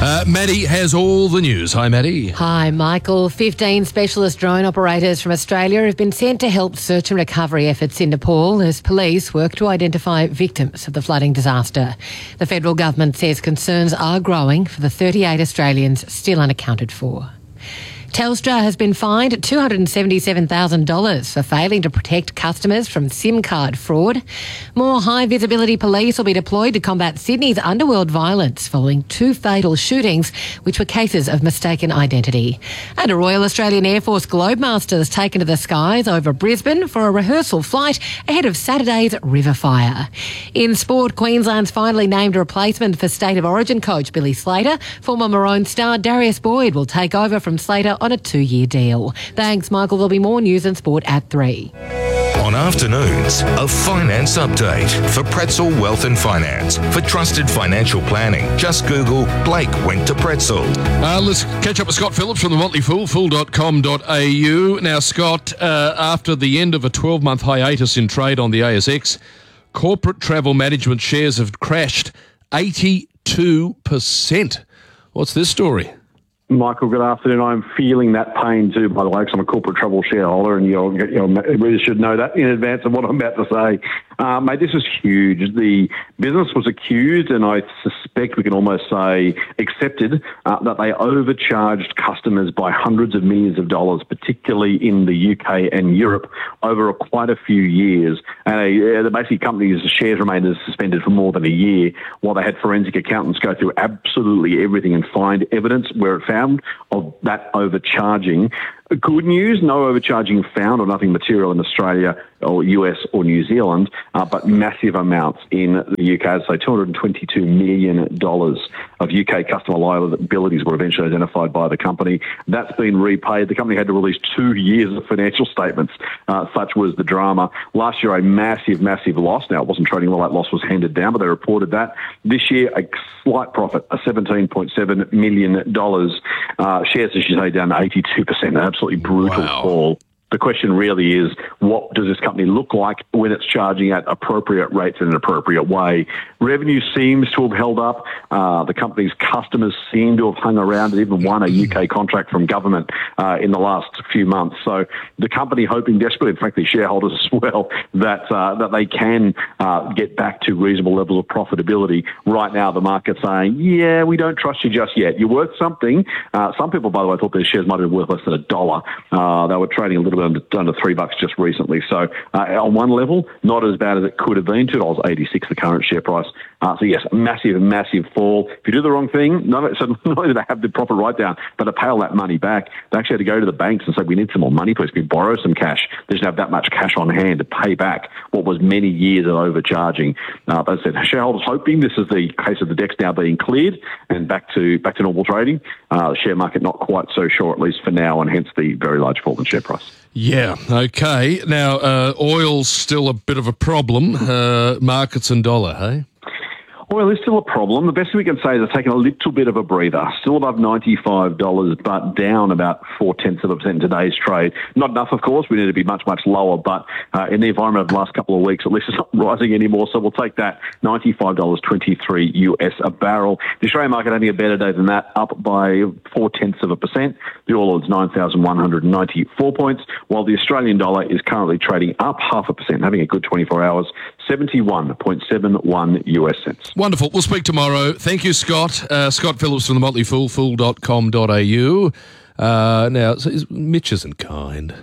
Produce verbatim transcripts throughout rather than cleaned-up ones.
Uh, Maddie has all the news. Hi, Maddie. Hi, Michael. fifteen specialist drone operators from Australia have been sent to help search and recovery efforts in Nepal as police work to identify victims of the flooding disaster. The federal government says concerns are growing for the thirty-eight Australians still unaccounted for. Telstra has been fined two hundred seventy-seven thousand dollars for failing to protect customers from SIM card fraud. More high-visibility police will be deployed to combat Sydney's underworld violence following two fatal shootings, which were cases of mistaken identity. And a Royal Australian Air Force Globemaster has taken to the skies over Brisbane for a rehearsal flight ahead of Saturday's river fire. In sport, Queensland's finally named a replacement for State of Origin coach Billy Slater. Former Maroon star Darius Boyd will take over from Slater on a two-year deal. Thanks, Michael. There'll be more news and sport at three. On afternoons, a finance update for Pretzel Wealth and Finance. For trusted financial planning, just Google Blake went to Pretzel. Uh, let's catch up with Scott Phillips from the Motley Fool, fool dot com dot a u. Now, Scott, uh, after the end of a twelve-month hiatus in trade on the A S X, corporate travel management shares have crashed eighty-two percent. What's this story? Michael, good afternoon. I'm feeling that pain too, by the way, because I'm a corporate travel shareholder, and you really should know that in advance of what I'm about to say. Uh, mate, this is huge. The business was accused, and I suspect we can almost say accepted, uh, that they overcharged customers by hundreds of millions of dollars, particularly in the U K and Europe, over a, quite a few years. And uh, the basically company's shares remained suspended for more than a year, while they had forensic accountants go through absolutely everything and find evidence where it found of that overcharging. Good news, no overcharging found or nothing material in Australia or U S or New Zealand, uh, but massive amounts in the U K. So two hundred twenty-two million dollars of U K customer liabilities were eventually identified by the company. That's been repaid. The company had to release two years of financial statements. Uh, such was the drama. Last year, a massive, massive loss. Now, it wasn't trading well. That loss was handed down, but they reported that. This year, a slight profit, a seventeen point seven million dollars. Uh, shares, as you say, down to eighty-two percent. An absolutely brutal Wow. fall. The question really is, what does this company look like when it's charging at appropriate rates in an appropriate way? Revenue seems to have held up. Uh, the company's customers seem to have hung around and even won a U K contract from government uh, in the last few months. So the company hoping desperately, and frankly shareholders as well, that uh, that they can uh, get back to reasonable levels of profitability. Right now, the market's saying, yeah, we don't trust you just yet. You're worth something. Uh, some people, by the way, thought their shares might have been worth less than a dollar. Uh, they were trading a little bit under, under three bucks just recently. So uh, on one level, not as bad as it could have been. two dollars eighty-six, the current share price. Uh, so yes, massive, massive fall. If you do the wrong thing, none of it, so not only do they have the proper write-down, but to pay all that money back, they actually had to go to the banks and say, we need some more money, please. We borrow some cash. They didn't have that much cash on hand to pay back what was many years of overcharging. Uh, as I said, shareholders hoping this is the case of the decks now being cleared and back to back to normal trading. Uh, the share market not quite so sure, at least for now, and hence the very large fall in share price. Yeah, okay. Now, uh, oil's still a bit of a problem. Uh, markets and dollar, hey? Oil is still a problem. The best we can say is it's taken a little bit of a breather. Still above ninety-five dollars, but down about four-tenths of a percent in today's trade. Not enough, of course. We need to be much, much lower, but uh, in the environment of the last couple of weeks, at least it's not rising anymore, so we'll take that. ninety-five dollars twenty-three U S a barrel. The Australian market having a better day than that, up by four-tenths of a percent. The All Ords nine thousand one hundred ninety-four points, while the Australian dollar is currently trading up half a percent, having a good twenty-four hours, seventy-one point seven one U S cents. Wonderful. We'll speak tomorrow. Thank you, Scott. Uh, Scott Phillips from the Motley Fool, fool dot com dot a u. Uh, now, so is, Mitch isn't kind.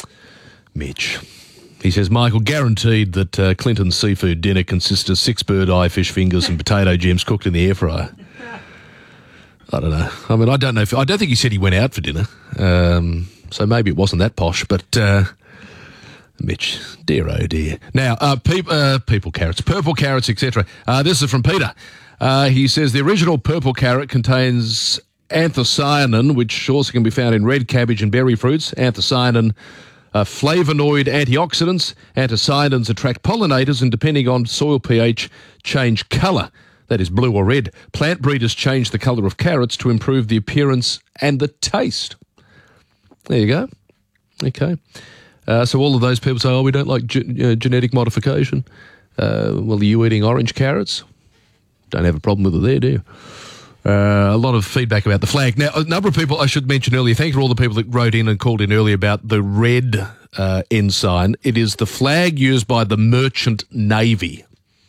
Mitch. He says, Michael, guaranteed that uh, Clinton's seafood dinner consists of six bird-eye fish fingers and potato gems cooked in the air fryer. I don't know. I mean, I don't know. If, I don't think he said he went out for dinner. Um, so maybe it wasn't that posh, but... Uh, Mitch, dear oh dear. Now, uh, pe- uh, people carrots, purple carrots, et cetera. Uh, this is from Peter. Uh, he says the original purple carrot contains anthocyanin, which also can be found in red cabbage and berry fruits. Anthocyanin, uh, flavonoid antioxidants. Anthocyanins attract pollinators and, depending on soil pH, change colour. That is blue or red. Plant breeders change the colour of carrots to improve the appearance and the taste. There you go. Okay. Uh, so all of those people say, oh, we don't like ge- uh, genetic modification. Uh, well, are you eating orange carrots? Don't have a problem with it there, do you? Uh, a lot of feedback about the flag. Now, a number of people, I should mention earlier, thank you to all the people that wrote in and called in earlier about the red uh, ensign. It is the flag used by the Merchant Navy.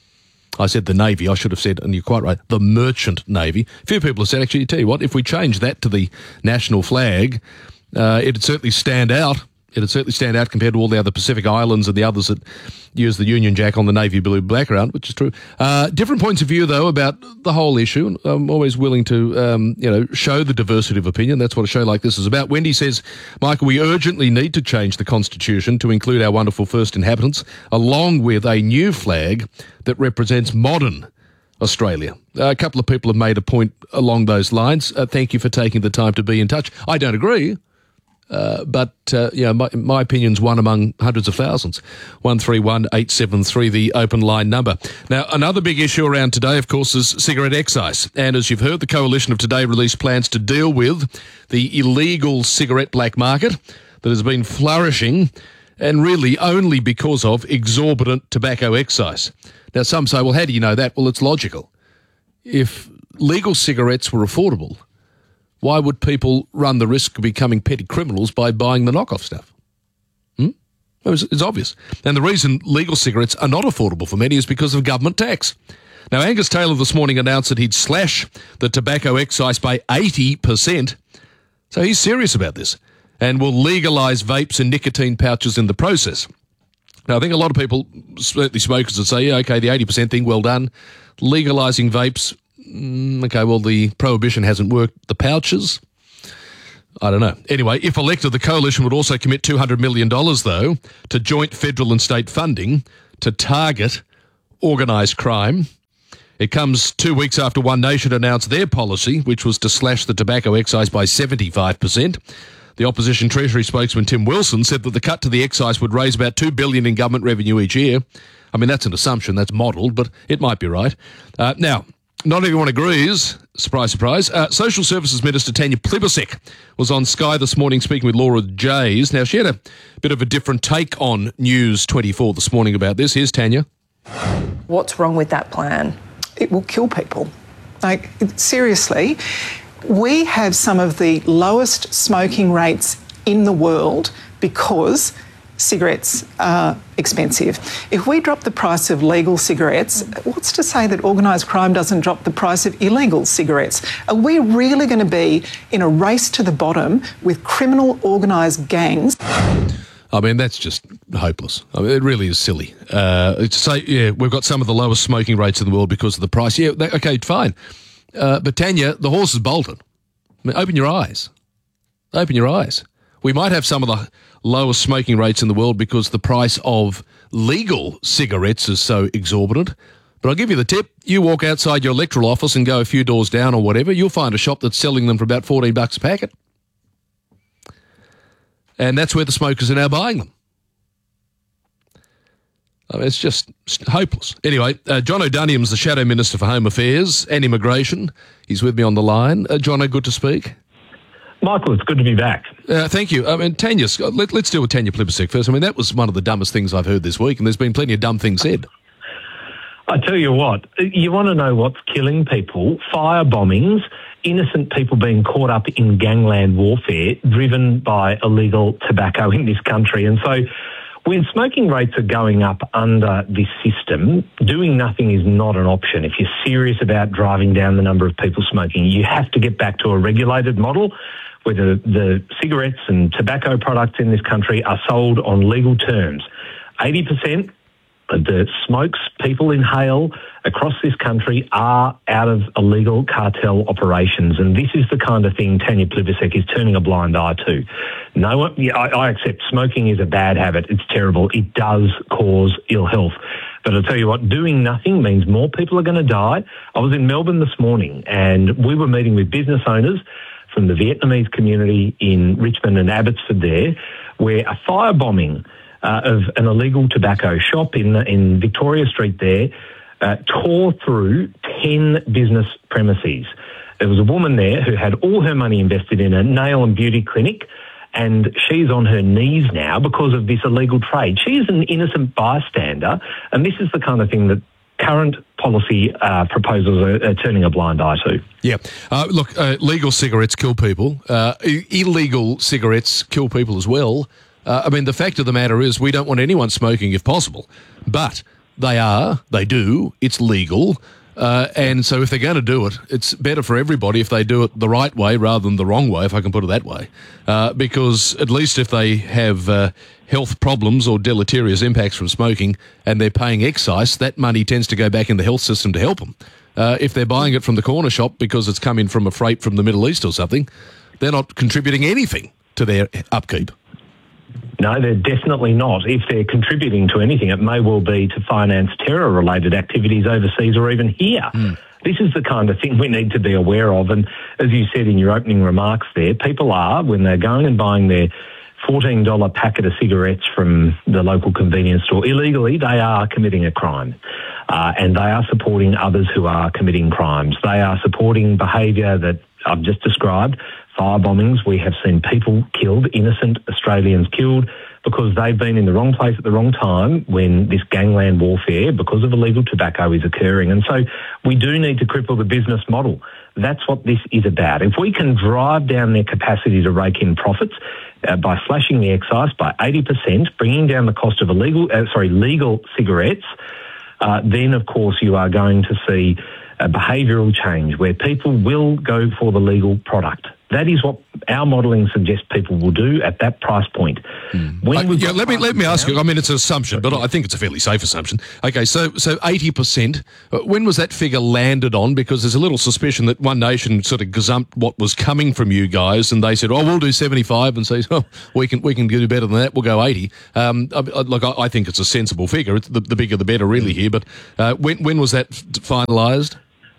I said the Navy, I should have said, and you're quite right, the Merchant Navy. A few people have said, actually, tell you what, if we change that to the national flag, uh, it'd certainly stand out. It'd certainly stand out compared to all the other Pacific Islands and the others that use the Union Jack on the navy blue background, which is true. Uh, different points of view, though, about the whole issue. I'm always willing to, um, you know, show the diversity of opinion. That's what a show like this is about. Wendy says, Michael, we urgently need to change the Constitution to include our wonderful first inhabitants, along with a new flag that represents modern Australia. Uh, a couple of people have made a point along those lines. Uh, thank you for taking the time to be in touch. I don't agree. Uh, but, uh, you know, my, my opinion's one among hundreds of thousands. one three one eight seven three, the open line number. Now, another big issue around today, of course, is cigarette excise. And as you've heard, the Coalition of Today released plans to deal with the illegal cigarette black market that has been flourishing, and really only because of exorbitant tobacco excise. Now, some say, well, how do you know that? Well, it's logical. If legal cigarettes were affordable, why would people run the risk of becoming petty criminals by buying the knockoff stuff? Hmm? It's, it's obvious. And the reason legal cigarettes are not affordable for many is because of government tax. Now, Angus Taylor this morning announced that he'd slash the tobacco excise by eighty percent. So he's serious about this and will legalise vapes and nicotine pouches in the process. Now, I think a lot of people, certainly smokers, would say, yeah, okay, the eighty percent thing, well done. Legalising vapes, okay, well, the prohibition hasn't worked. The pouches, I don't know. Anyway, if elected, the Coalition would also commit two hundred million dollars, though, to joint federal and state funding to target organised crime. It comes two weeks after One Nation announced their policy, which was to slash the tobacco excise by seventy-five percent. The opposition Treasury spokesman Tim Wilson said that the cut to the excise would raise about two billion dollars in government revenue each year. I mean, that's an assumption, that's modelled, but it might be right. Uh, now, not everyone agrees. Surprise, surprise. Uh, Social Services Minister Tanya Plibersek was on Sky this morning speaking with Laura Jays. Now, she had a bit of a different take on News twenty-four this morning about this. Here's Tanya. What's wrong with that plan? It will kill people. Like, seriously, we have some of the lowest smoking rates in the world because cigarettes are expensive. If we drop the price of legal cigarettes, what's to say that organised crime doesn't drop the price of illegal cigarettes? Are we really going to be in a race to the bottom with criminal organised gangs? I mean, that's just hopeless. I mean, it really is silly. Uh, to say, yeah, we've got some of the lowest smoking rates in the world because of the price. Yeah, that, okay, fine. Uh, but Tanya, the horse is bolted. I mean, open your eyes. Open your eyes. We might have some of the lowest smoking rates in the world because the price of legal cigarettes is so exorbitant. But I'll give you the tip. You walk outside your electoral office and go a few doors down or whatever, you'll find a shop that's selling them for about fourteen bucks a packet. And that's where the smokers are now buying them. I mean, it's just hopeless. Anyway, uh, John O'Duniam's the Shadow Minister for Home Affairs and Immigration. He's with me on the line. Uh, Jono, good to speak. Michael, it's good to be back. Uh, thank you. I mean, Tanya, let, let's deal with Tanya Plibersek first. I mean, that was one of the dumbest things I've heard this week, and there's been plenty of dumb things said. I tell you what, you want to know what's killing people? Fire bombings, innocent people being caught up in gangland warfare driven by illegal tobacco in this country. And so when smoking rates are going up under this system, doing nothing is not an option. If you're serious about driving down the number of people smoking, you have to get back to a regulated model where the, the cigarettes and tobacco products in this country are sold on legal terms. eighty percent of the smokes people inhale across this country are out of illegal cartel operations, and this is the kind of thing Tanya Plibersek is turning a blind eye to. No one, yeah, I, I accept smoking is a bad habit. It's terrible. It does cause ill health. But I'll tell you what, doing nothing means more people are going to die. I was in Melbourne this morning and we were meeting with business owners from the Vietnamese community in Richmond and Abbotsford there, where a firebombing uh, of an illegal tobacco shop in, in Victoria Street there uh, tore through ten business premises. There was a woman there who had all her money invested in a nail and beauty clinic, and she's on her knees now because of this illegal trade. She is an innocent bystander, and this is the kind of thing that current policy uh, proposals are, are turning a blind eye to. Yeah. Uh, look, uh, legal cigarettes kill people. Uh, I- illegal cigarettes kill people as well. Uh, I mean, the fact of the matter is we don't want anyone smoking if possible. But they are, they do, it's legal. Uh, and so if they're going to do it, it's better for everybody if they do it the right way rather than the wrong way, if I can put it that way. Uh, because at least if they have uh, health problems or deleterious impacts from smoking and they're paying excise, that money tends to go back in the health system to help them. Uh, if they're buying it from the corner shop because it's coming from a freight from the Middle East or something, they're not contributing anything to their upkeep. No, they're definitely not. If they're contributing to anything, it may well be to finance terror-related activities overseas or even here. Mm. This is the kind of thing we need to be aware of. And as you said in your opening remarks there, people are, when they're going and buying their fourteen dollars packet of cigarettes from the local convenience store illegally, they are committing a crime. Uh, and they are supporting others who are committing crimes. They are supporting behaviour that I've just described. Fire bombings, we have seen people killed, innocent Australians killed, because they've been in the wrong place at the wrong time when this gangland warfare, because of illegal tobacco, is occurring. And so we do need to cripple the business model. That's what this is about. If we can drive down their capacity to rake in profits uh, by slashing the excise by eighty percent, bringing down the cost of illegal, uh, sorry, legal cigarettes, uh, then, of course, you are going to see a behavioural change where people will go for the legal product. That is what our modelling suggests people will do at that price point. Mm. When uh, yeah, let me let me ask you. I mean, it's an assumption, but I think it's a fairly safe assumption. Okay, so so eighty percent. When was that figure landed on? Because there's a little suspicion that One Nation sort of gazumped what was coming from you guys, and they said, "Oh, we'll do seventy-five," and say, "Oh, we can we can do better than that. We'll go eighty." Um, I, I, look, I, I think it's a sensible figure. It's the, the bigger the better, really. Here, but uh, when when was that finalised?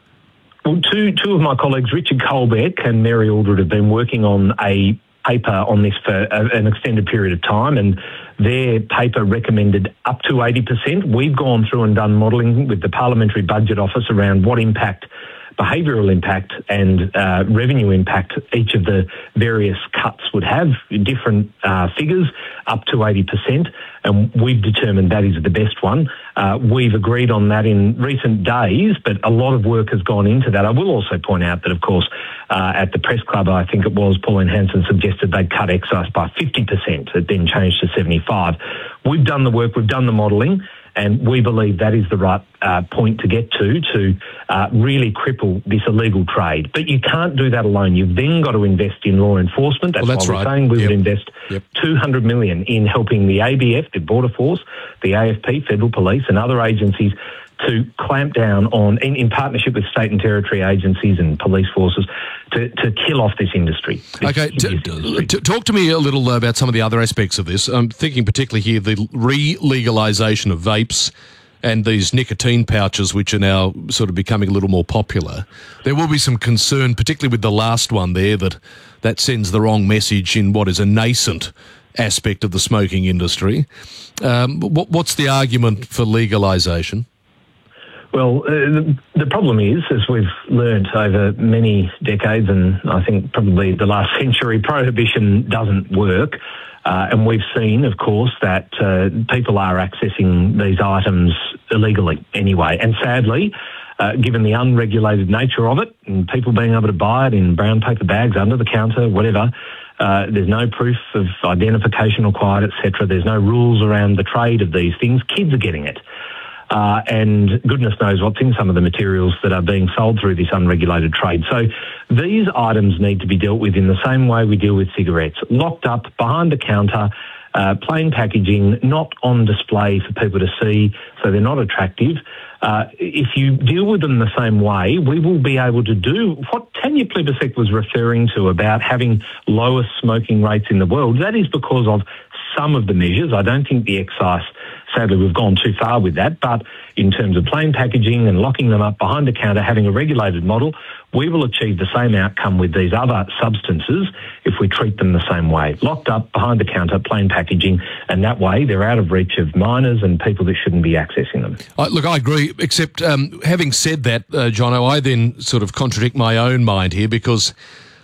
Well, two two of my colleagues, Richard Colbeck and Mary Aldred, have been working on a paper on this for a, an extended period of time, and their paper recommended up to eighty percent. We've gone through and done modelling with the Parliamentary Budget Office around what impact, behavioural impact and uh, revenue impact each of the various cuts would have, different uh, figures, up to eighty percent, and we've determined that is the best one. Uh, we've agreed on that in recent days, but a lot of work has gone into that. I will also point out that, of course, uh, at the Press Club, I think it was, Pauline Hanson suggested they'd cut excise by fifty percent. It then changed to seventy-five. We've done the work, we've done the modelling, and we believe that is the right uh, point to get to, to uh, really cripple this illegal trade. But you can't do that alone. You've then got to invest in law enforcement. That's, well, that's why we're right. saying we yep. would invest yep. two hundred million dollars in helping the A B F, the Border Force, the A F P, Federal Police and other agencies to clamp down on, in, in partnership with state and territory agencies and police forces, to, to kill off this industry. This okay, t- industry. T- talk to me a little about some of the other aspects of this. I'm thinking particularly here the re-legalisation of vapes and these nicotine pouches, which are now sort of becoming a little more popular. There will be some concern, particularly with the last one there, that that sends the wrong message in what is a nascent aspect of the smoking industry. Um, what, what's the argument for legalisation? Well, uh, the, the problem is, as we've learnt over many decades, and I think probably the last century, prohibition doesn't work. Uh, and we've seen, of course, that uh, people are accessing these items illegally anyway. And sadly, uh, given the unregulated nature of it, and people being able to buy it in brown paper bags, under the counter, whatever, uh, there's no proof of identification required, et cetera. There's no rules around the trade of these things. Kids are getting it. Uh, and goodness knows what's in some of the materials that are being sold through this unregulated trade. So these items need to be dealt with in the same way we deal with cigarettes, locked up behind the counter, uh, plain packaging, not on display for people to see, so they're not attractive. Uh, if you deal with them the same way, we will be able to do what Tanya Plibersek was referring to about having lowest smoking rates in the world. That is because of some of the measures. I don't think the excise, sadly, we've gone too far with that, but in terms of plain packaging and locking them up behind the counter, having a regulated model, we will achieve the same outcome with these other substances if we treat them the same way. Locked up behind the counter, plain packaging, and that way they're out of reach of minors and people that shouldn't be accessing them. Uh, look, I agree, except um, having said that, uh, Jono, I then sort of contradict my own mind here, because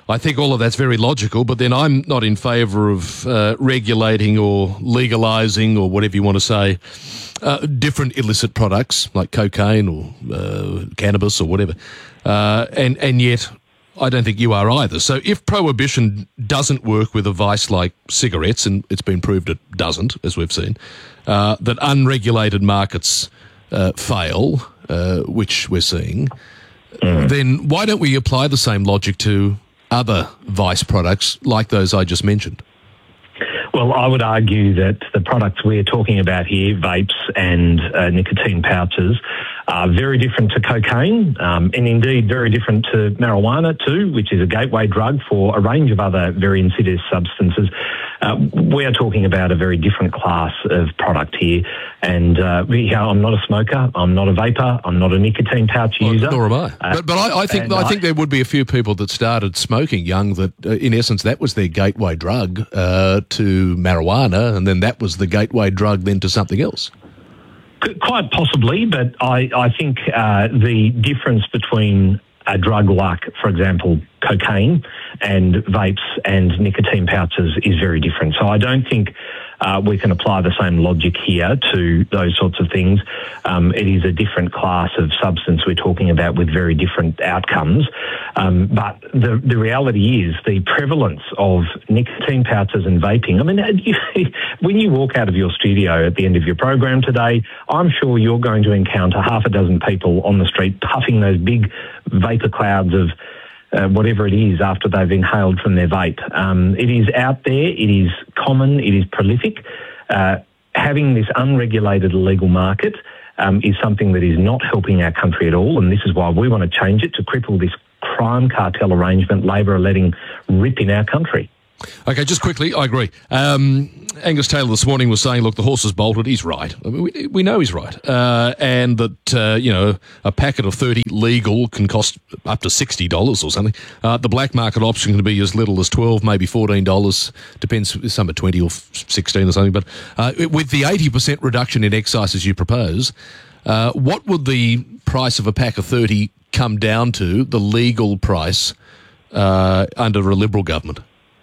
I think all of that's very logical, but then I'm not in favour of uh, regulating or legalising or whatever you want to say, uh, different illicit products like cocaine or uh, cannabis or whatever. Uh, and, and yet I don't think you are either. So if prohibition doesn't work with a vice like cigarettes, and it's been proved it doesn't, as we've seen, uh, that unregulated markets uh, fail, uh, which we're seeing, mm. then why don't we apply the same logic to other vice products like those I just mentioned? Well, I would argue that the products we're talking about here, vapes and uh, nicotine pouches, are very different to cocaine um, and indeed very different to marijuana too, which is a gateway drug for a range of other very insidious substances. Uh, we are talking about a very different class of product here. And uh, we, I'm not a smoker, I'm not a vapor, I'm not a nicotine pouch well, user. Nor am I. Uh, but but I, I think I, I think there would be a few people that started smoking young that, uh, in essence, that was their gateway drug uh, to marijuana, and then that was the gateway drug then to something else. Quite possibly, but I, I think uh, the difference between a drug like, for example, cocaine and vapes and nicotine pouches is very different. So I don't think uh, we can apply the same logic here to those sorts of things. Um, it is a different class of substance we're talking about with very different outcomes. Um, but the, the reality is the prevalence of nicotine pouches and vaping. I mean, you, when you walk out of your studio at the end of your program today, I'm sure you're going to encounter half a dozen people on the street puffing those big vapour clouds of Uh, whatever it is after they've inhaled from their vape. Um, it is out there, it is common, it is prolific. Uh, having this unregulated illegal market um, is something that is not helping our country at all, and this is why we want to change it to cripple this crime cartel arrangement Labor are letting rip in our country. Okay, just quickly, I agree. Um, Angus Taylor this morning was saying, look, the horse has bolted. He's right. I mean, we, we know he's right. Uh, and that, uh, you know, a packet of thirty legal can cost up to sixty dollars or something. Uh, the black market option can be as little as twelve dollars, maybe fourteen dollars. Depends, some are twenty or sixteen or something. But uh, with the eighty percent reduction in excise as you propose, uh, what would the price of a pack of thirty come down to, the legal price, uh, under a Liberal government?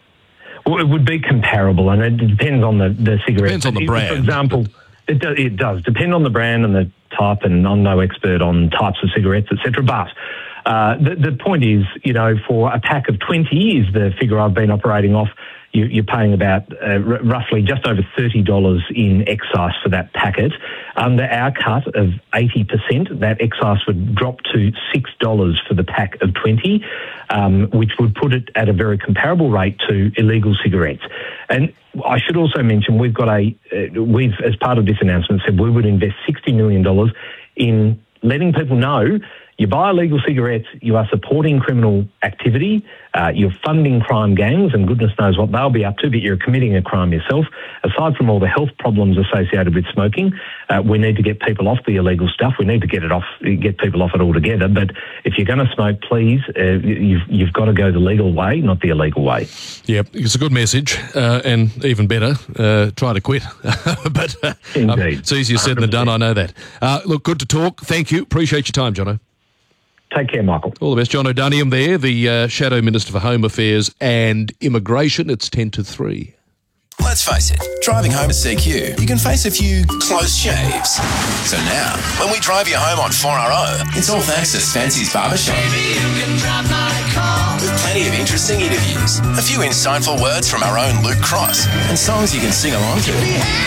Well, it would be comparable, and it depends on the, the cigarette. Depends on the brand. For example, it, do, it does depend on the brand and the type, and I'm no expert on types of cigarettes, et cetera. But uh, the, the point is, you know, for a pack of twenty is the figure I've been operating off. You, you're paying about uh, r- roughly just over thirty dollars in excise for that packet. Under our cut of eighty percent, that excise would drop to six dollars for the pack of twenty, um, which would put it at a very comparable rate to illegal cigarettes. And I should also mention we've got a, uh, we've, as part of this announcement, said we would invest sixty million dollars in letting people know you buy illegal cigarettes, you are supporting criminal activity, uh, you're funding crime gangs, and goodness knows what they'll be up to, but you're committing a crime yourself. Aside from all the health problems associated with smoking, uh, we need to get people off the illegal stuff. We need to get it off, get people off it altogether. But if you're going to smoke, please, uh, you've, you've got to go the legal way, not the illegal way. Yeah, it's a good message, uh, and even better, uh, try to quit. but uh, um, it's easier said than done, I know that. Uh, look, good to talk. Thank you. Appreciate your time, Jono. Take care, Michael. All the best. John O'Duniam there, the uh, Shadow Minister for Home Affairs and Immigration. It's ten to three. Let's face it, driving home at C Q, you can face a few close shaves. So now, when we drive you home on four R O, it's all thanks to Spency's Barbershop. Baby, you can drive my car. With plenty of interesting interviews, a few insightful words from our own Luke Cross, and songs you can sing along to.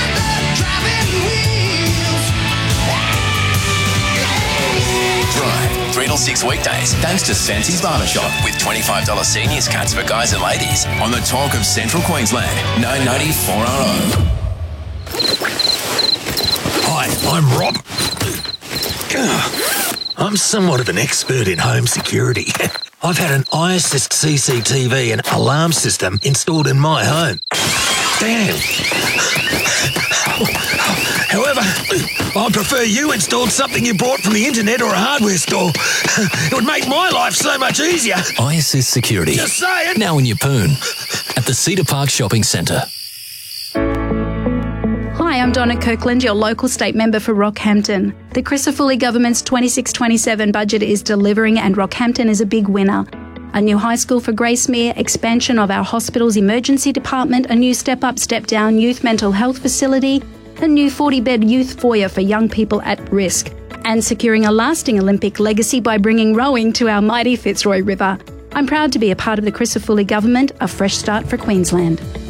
Drive three till six weekdays thanks to Spency's Barbershop with twenty-five dollars seniors cuts for guys and ladies on the talk of Central Queensland, nine ninety four R O. Hi, I'm Rob. I'm somewhat of an expert in home security. I've had an iAssist C C T V and alarm system installed in my home. Damn. However, I prefer you installed something you bought from the internet or a hardware store. It would make my life so much easier. iAssist Security. Just saying. Now in your poon. At the Cedar Park Shopping Centre. Hi, I'm Donna Kirkland, your local state member for Rockhampton. The Christopher Foley government's twenty-six twenty-seven budget is delivering and Rockhampton is a big winner. A new high school for Gracemere, expansion of our hospital's emergency department, a new step-up, step-down youth mental health facility, a new forty-bed youth foyer for young people at risk, and securing a lasting Olympic legacy by bringing rowing to our mighty Fitzroy River. I'm proud to be a part of the Chrysophouli government, a fresh start for Queensland.